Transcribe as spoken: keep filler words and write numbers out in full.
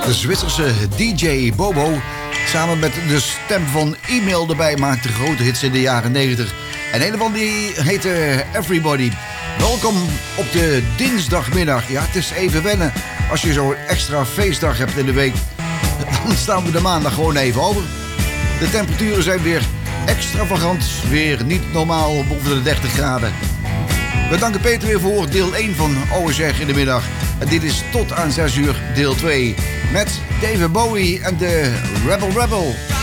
De Zwitserse D J Bobo, samen met de stem van E-mail erbij, maakte grote hits in de jaren negentig. En een van die heette Everybody. Welkom op de dinsdagmiddag. Ja, het is even wennen als je zo'n extra feestdag hebt in de week. Dan staan we de maandag gewoon even over. De temperaturen zijn weer extravagant, weer niet normaal boven de dertig graden. We danken Peter weer voor deel één van O S R in de middag. En dit is tot aan zes uur deel twee. Met David Bowie en de Rebel Rebel.